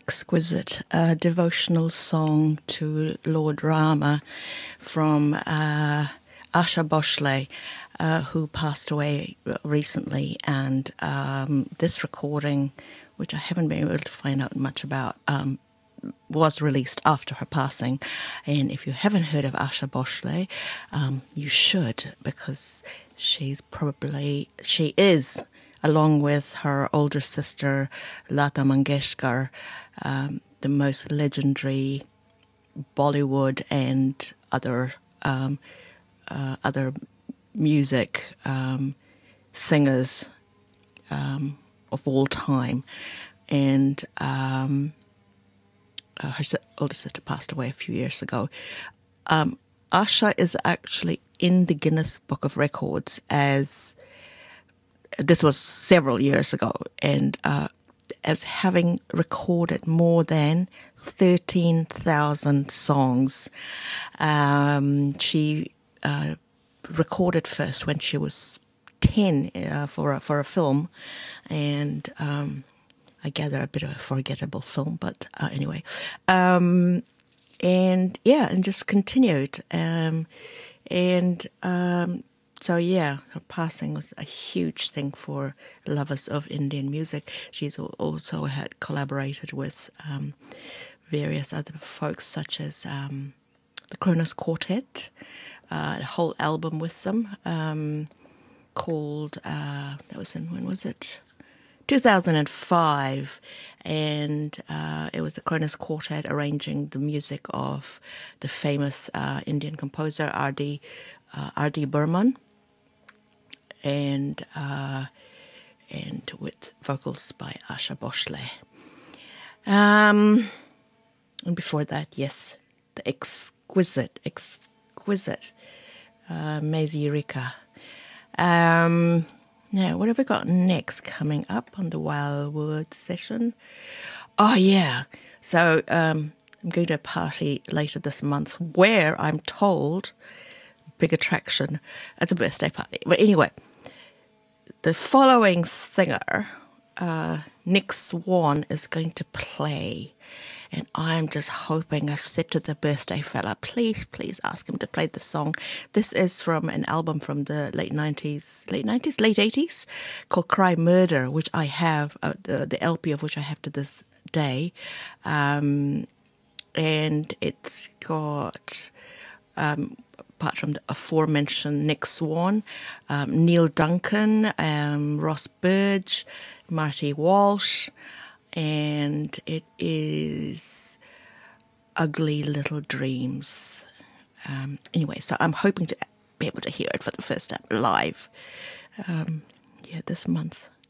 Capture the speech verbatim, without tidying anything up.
exquisite uh, devotional song to Lord Rama from uh, Asha Bhosle, uh, who passed away recently. And um, this recording, which I haven't been able to find out much about, um, was released after her passing. And if you haven't heard of Asha Bhosle, um, you should, because she's probably, she is, along with her older sister, Lata Mangeshkar, um, the most legendary Bollywood and other um, uh, other music um, singers um, of all time. And um, uh, her si- older sister passed away a few years ago. Um, Asha is actually in the Guinness Book of Records as, this was several years ago, and uh, as having recorded more than thirteen thousand songs. Um, she uh, recorded first when she was ten uh, for, a, for a film, and um, I gather a bit of a forgettable film, but uh, anyway. Um, and yeah, and just continued. Um, and um, so yeah, her passing was a huge thing for lovers of Indian music. She's also had collaborated with um, various other folks, such as um, the Kronos Quartet, uh, a whole album with them um, called, uh, that was in, when was it? two thousand five, and uh, it was the Kronos Quartet arranging the music of the famous uh, Indian composer R D uh, R D Burman, and uh, and with vocals by Asha Bhosle. Um, and before that, yes, the exquisite, exquisite uh, Maisie Rika. Um, now, what have we got next coming up on the Wildwood session? Oh, yeah. So um, I'm going to a party later this month where I'm told, big attraction, it's a birthday party. But anyway, the following singer, uh, Nick Swan, is going to play. And I'm just hoping, I said to the birthday fella, please, please ask him to play the song. This is from an album from the late nineties, late nineties, late eighties, called Cry Murder, which I have, uh, the, the L P of which I have to this day. Um, and it's got, um, apart from the aforementioned Nick Swan, um, Neil Duncan, um, Ross Burge, Marty Walsh, and it is Ugly Little Dreams. Um, anyway, so I'm hoping to be able to hear it for the first time live. Um, yeah, this month.